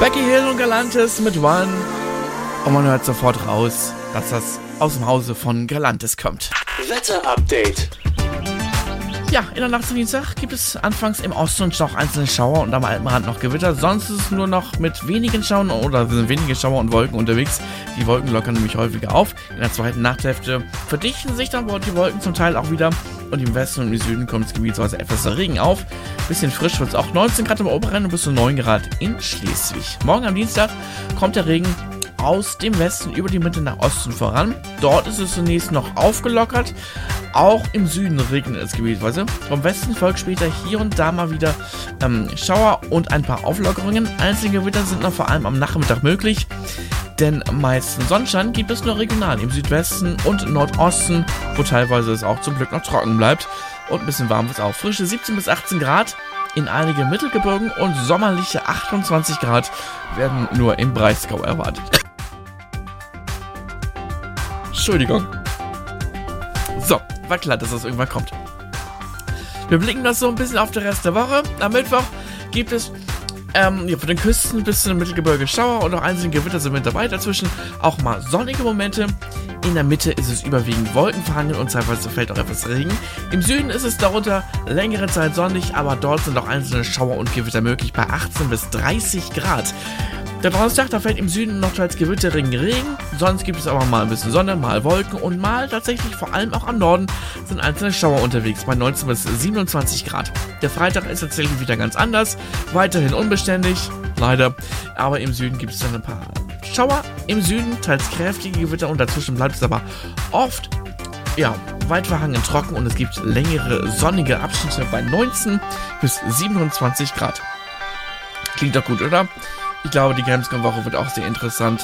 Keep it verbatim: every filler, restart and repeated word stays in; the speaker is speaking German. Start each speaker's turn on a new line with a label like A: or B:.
A: Becky Hill und Galantis mit One. Und man hört sofort raus, dass das aus dem Hause von Galantis kommt.
B: Wetter-Update.
A: Ja, in der Nacht zum Dienstag gibt es anfangs im Osten und noch einzelne Schauer und am Alpenrand noch Gewitter. Sonst ist es nur noch mit wenigen Schauern oder sind wenige Schauer und Wolken unterwegs. Die Wolken lockern nämlich häufiger auf. In der zweiten Nachthälfte verdichten sich dann die Wolken zum Teil auch wieder. Und im Westen und im Süden kommt es gebietsweise etwas Regen auf. Bisschen frisch wird es auch, neunzehn Grad im Oberrhein und bis zu neun Grad in Schleswig. Morgen am Dienstag kommt der Regen aus dem Westen über die Mitte nach Osten voran. Dort ist es zunächst noch aufgelockert. Auch im Süden regnet es gebietsweise. Vom Westen folgt später hier und da mal wieder ähm, Schauer und ein paar Auflockerungen. Einzelne Gewitter sind noch vor allem am Nachmittag möglich. Denn am meisten Sonnenschein gibt es nur regional im Südwesten und Nordosten, wo teilweise es auch zum Glück noch trocken bleibt. Und ein bisschen warm wird es auch. Frische siebzehn bis achtzehn Grad in einigen Mittelgebirgen und sommerliche achtundzwanzig Grad werden nur im Breisgau erwartet. Entschuldigung. So, war klar, dass das irgendwann kommt. Wir blicken das so ein bisschen auf den Rest der Woche. Am Mittwoch gibt es ähm, ja, von den Küsten bis zu den Mittelgebirge Schauer und auch einzelne Gewitter sind mit dabei. Dazwischen auch mal sonnige Momente. In der Mitte ist es überwiegend wolkenverhangen und teilweise fällt auch etwas Regen. Im Süden ist es darunter längere Zeit sonnig, aber dort sind auch einzelne Schauer und Gewitter möglich bei achtzehn bis dreißig Grad. Der Donnerstag, da fällt im Süden noch teils Gewitter, Regen, Regen. Sonst gibt es aber mal ein bisschen Sonne, mal Wolken und mal tatsächlich vor allem auch am Norden sind einzelne Schauer unterwegs bei neunzehn bis siebenundzwanzig Grad. Der Freitag ist tatsächlich wieder ganz anders, weiterhin unbeständig, leider, aber im Süden gibt es dann ein paar Schauer. Im Süden teils kräftige Gewitter und dazwischen bleibt es aber oft, ja, weit verhangen trocken und es gibt längere sonnige Abschnitte bei neunzehn bis siebenundzwanzig Grad. Klingt doch gut, oder? Ich glaube, die Gamescom-Woche wird auch sehr interessant.